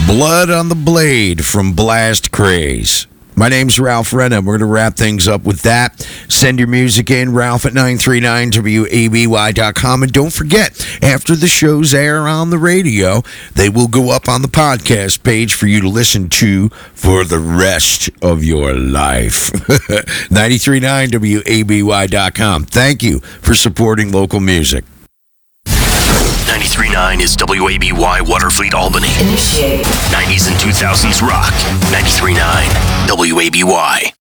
Blood on the Blade from Blast Craze. My name's Ralph Renna. We're going to wrap things up with that. Send your music in, Ralph at 939WABY.com. And don't forget, after the shows air on the radio, they will go up on the podcast page for you to listen to for the rest of your life. 939WABY.com. Thank you for supporting local music. 93.9 is WABY Waterfleet Albany. Initiate. 90s and 2000s rock. 93.9 WABY.